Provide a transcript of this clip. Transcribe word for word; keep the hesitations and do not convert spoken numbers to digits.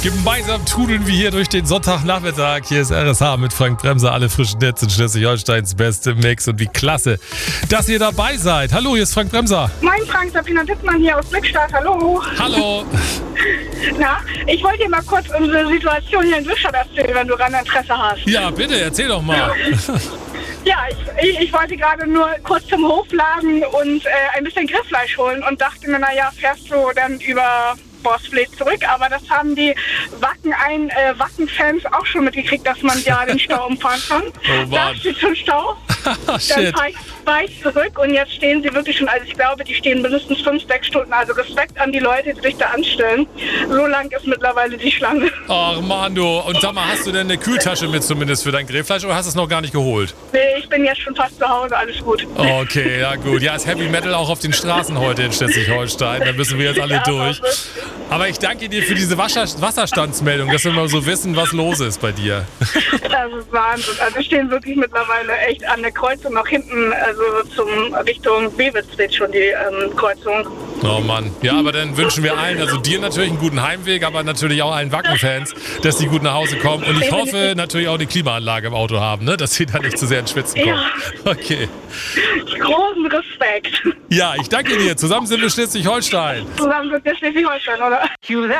Gemeinsam trudeln wir hier durch den Sonntagnachmittag. Hier ist R S H mit Frank Bremser, alle frischen Netze in Schleswig-Holsteins beste Mix. Und wie klasse, dass ihr dabei seid. Hallo, hier ist Frank Bremser. Moin Frank, Sabina Dittmann hier aus Glückstadt. Hallo. Hallo. Na, ich wollte dir mal kurz unsere Situation hier in Glückstadt erzählen, wenn du daran Interesse hast. Ja, bitte, erzähl doch mal. Ja, ich, ich, ich wollte gerade nur kurz zum Hofladen und äh, ein bisschen Grillfleisch holen und dachte mir, naja, fährst du dann über Borsfleet zurück, aber das haben die Wacken ein äh, Wacken-Fans auch schon mitgekriegt, dass man ja den Stau umfahren kann. Oh Mann. Da steht schon Stau. Dann fahre ich, fahr ich zurück und jetzt stehen sie wirklich schon, also ich glaube, die stehen mindestens fünf, sechs Stunden. Also Respekt an die Leute, die sich da anstellen. So lang ist mittlerweile die Schlange. Ach Mann, du. Und sag mal, hast du denn eine Kühltasche mit zumindest für dein Grillfleisch oder hast du es noch gar nicht geholt? Nee, ich bin jetzt schon fast zu Hause, alles gut. Okay, ja gut. Ja, ist Heavy Metal auch auf den Straßen heute in Schleswig-Holstein. Da müssen wir jetzt alle Ja, durch. aber- Aber ich danke dir für diese Wasser Wasserstandsmeldung, dass wir mal so wissen, was los ist bei dir. Das ist Wahnsinn. Also wir stehen wirklich mittlerweile echt an der Kreuzung nach hinten, also zum Richtung Bewitz steht schon die ähm, Kreuzung. Oh Mann. Ja, aber dann wünschen wir allen, also dir natürlich einen guten Heimweg, aber natürlich auch allen Wacken-Fans, dass die gut nach Hause kommen. Und ich hoffe natürlich auch eine Klimaanlage im Auto haben, ne? Dass sie da nicht zu sehr ins Schwitzen kommen. Ja. Okay. Großen Respekt. Ja, ich danke dir. Zusammen sind wir Schleswig-Holstein. Zusammen mit der Schleswig-Holstein, oder?